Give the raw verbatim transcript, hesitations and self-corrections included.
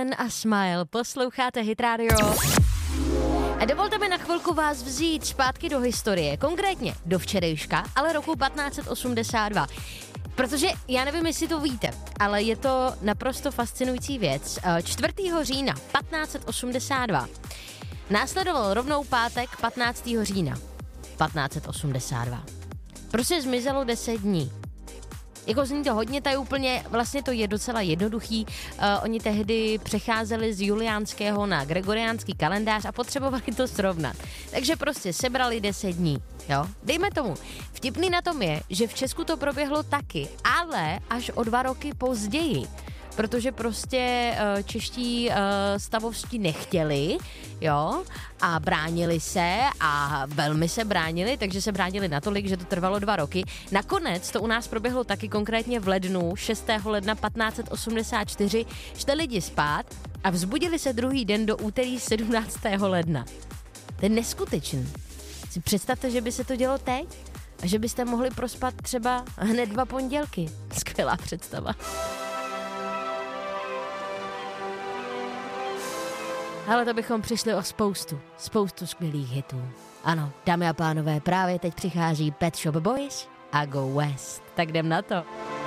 Allen a Smile, posloucháte Hit Radio. A dovolte mi na chvilku vás vzít zpátky do historie, konkrétně do včerejška, ale roku patnáct set osmdesát dva. Protože já nevím, jestli to víte, ale je to naprosto fascinující věc. čtvrtého října patnáct set osmdesát dva následoval rovnou pátek patnáctého října patnáct set osmdesát dva. Prostě zmizelo deset dní. Jako zní to hodně tajúplně, vlastně to je docela jednoduchý. Uh, oni tehdy přecházeli z juliánského na gregoriánský kalendář a potřebovali to srovnat. Takže prostě sebrali deset dní, jo. Dejme tomu. Vtipný na tom je, že v Česku to proběhlo taky, ale až o dva roky později. Protože prostě uh, čeští uh, stavovští nechtěli, jo, a bránili se a velmi se bránili, takže se bránili natolik, že to trvalo dva roky. Nakonec to u nás proběhlo taky konkrétně v lednu, šestého ledna patnáct set osmdesát čtyři, šli lidi spát a vzbudili se druhý den do úterý sedmnáctého ledna. To je neskutečný. Si představte, že by se to dělo teď a že byste mohli prospat třeba hned dva pondělky. Skvělá představa. Ale to bychom přišli o spoustu, spoustu skvělých hitů. Ano, dámy a pánové, právě teď přichází Pet Shop Boys a Go West. Tak jdem na to.